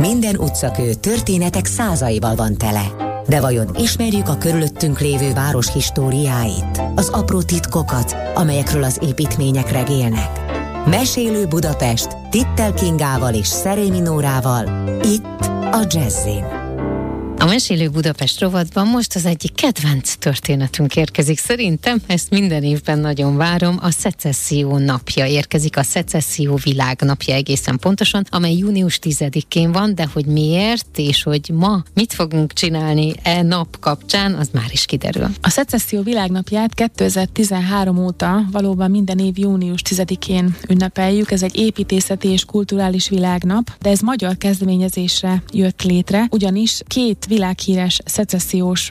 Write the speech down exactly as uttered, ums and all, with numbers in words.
Minden utcakő történetek százaival van tele. De vajon ismerjük a körülöttünk lévő város históriáit? Az apró titkokat, amelyekről az építmények regélnek? Mesélő Budapest Tittel Kingával és Szerémi Nórával, itt a Jazzin. A Mesélő Budapest rovatban most az egyik kedvenc történetünk érkezik. Szerintem ezt minden évben nagyon várom. A Szecesszió napja érkezik, a Szecesszió világnapja egészen pontosan, amely június tizedikén van, de hogy miért és hogy ma mit fogunk csinálni e nap kapcsán, az már is kiderül. A Szecesszió világnapját kétezer-tizenhárom óta valóban minden év június tizedikén ünnepeljük. Ez egy építészeti és kulturális világnap, de ez magyar kezdeményezésre jött létre, ugyanis két világhíres szecessziós